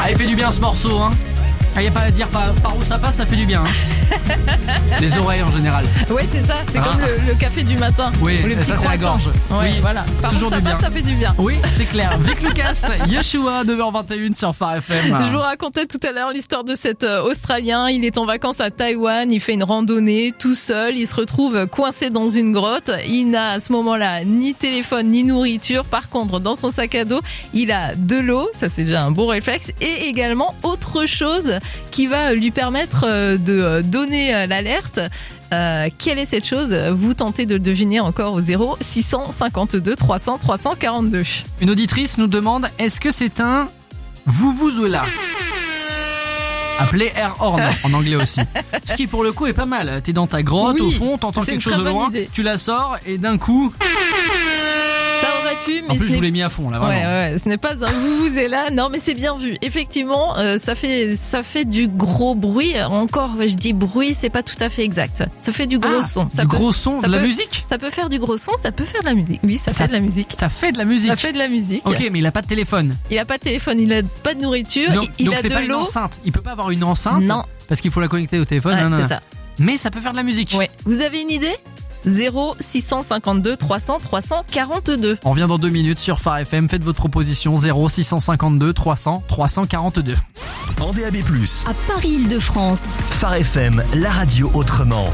Ah, il fait du bien ce morceau, hein. Il n'y a pas à dire par où ça passe, ça fait du bien. Hein. Les oreilles en général. Ouais, c'est ça. C'est comme le café du matin. Oui, ou le petit ça c'est croissant. la gorge. Ouais, oui, voilà. Par toujours où ça du passe, bien. ça fait du bien. Oui, c'est clair. Vic Lucas, Yeshua, 9h21 sur Phare FM. Je vous racontais tout à l'heure l'histoire de cet Australien. Il est en vacances à Taïwan. Il fait une randonnée tout seul. Il se retrouve coincé dans une grotte. Il n'a à ce moment-là ni téléphone ni nourriture. Par contre, dans son sac à dos, il a de l'eau. Ça, c'est déjà un bon réflexe. Et également autre chose qui va lui permettre de donner l'alerte. Quelle est cette chose? Vous tentez de le deviner encore au 0 652 300 342. Une auditrice nous demande, est-ce que c'est un vuvuzela? Appelé air horn en anglais aussi. Ce qui pour le coup est pas mal. T'es dans ta grotte, Oui, au fond, t'entends c'est quelque une chose de très bonne loin, idée. tu la sors et d'un coup... Ça aurait pu, mais En plus, ce je vous n'est l'ai mis à fond là, vraiment. Ouais, ce n'est pas un vuvuzela. Non, mais c'est bien vu. Effectivement, ça fait du gros bruit. Encore, je dis bruit, c'est pas tout à fait exact. Ça fait du gros son. Du gros son, de la musique? Ça peut faire du gros son, ça peut faire de la musique. Oui, ça fait de la musique. Ça fait de la musique. Ça fait de la musique. Ok, mais il a pas de téléphone. Il a pas de téléphone, il a pas de nourriture, Non, il donc a c'est pas de une l'eau. enceinte. Il peut pas avoir une enceinte. Non. Parce qu'il faut la connecter au téléphone. Ouais, non, c'est non. ça. Mais ça peut faire de la musique. Ouais. Vous avez une idée? 0 652 300 342. On revient dans 2 minutes sur Phare FM. Faites votre proposition 0 652 300 342. En DAB+, À Paris-Île-de-France. Phare FM, la radio autrement.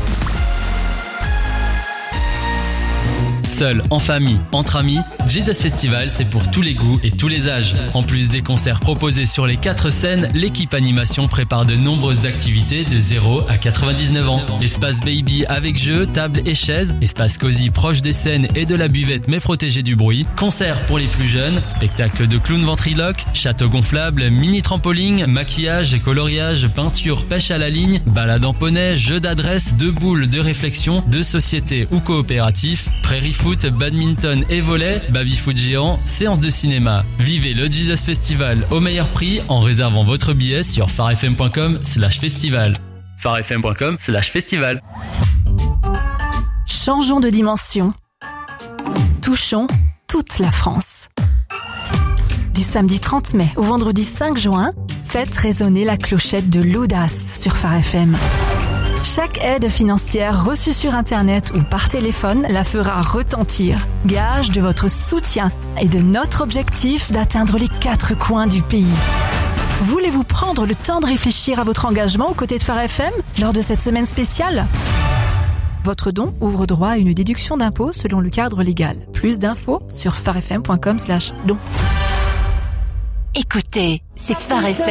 Seul, en famille, entre amis, Jesus Festival, c'est pour tous les goûts et tous les âges. En plus des concerts proposés sur les 4 scènes, l'équipe animation prépare de nombreuses activités de 0 à 99 ans. Espace baby avec jeux, tables et chaises, espace cosy proche des scènes et de la buvette mais protégé du bruit, concerts pour les plus jeunes, spectacle de clown ventriloque, château gonflable, mini trampoline, maquillage, coloriage, peinture, pêche à la ligne, balade en poney, jeux d'adresse, de boules, de réflexion, de société ou coopératif, prairie foot, badminton et volley, baby-foot géant, séance de cinéma. Vivez le Jesus Festival au meilleur prix en réservant votre billet sur pharefm.com/festival. pharefm.com/festival. Changeons de dimension. Touchons toute la France. Du samedi 30 mai au vendredi 5 juin, faites résonner la clochette de l'audace sur Phare FM. Chaque aide financière reçue sur Internet ou par téléphone la fera retentir. Gage de votre soutien et de notre objectif d'atteindre les 4 coins du pays. Voulez-vous prendre le temps de réfléchir à votre engagement aux côtés de Phare FM lors de cette semaine spéciale ? Votre don ouvre droit à une déduction d'impôt selon le cadre légal. Plus d'infos sur pharefm.com/don. Écoutez, c'est Phare FM.